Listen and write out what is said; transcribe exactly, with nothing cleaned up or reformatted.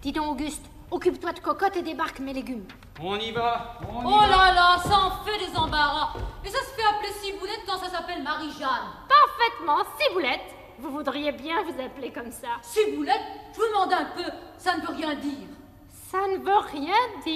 Dis donc, Auguste, occupe-toi de cocotte et débarque mes légumes. On y va, on y Oh va. là là, ça en fait des embarras. Et ça se fait appeler Ciboulette quand ça s'appelle Marie-Jeanne. Parfaitement, Ciboulette. Vous voudriez bien vous appeler comme ça. Ciboulette, je vous demande un peu, ça ne veut rien dire. Ça ne veut rien dire.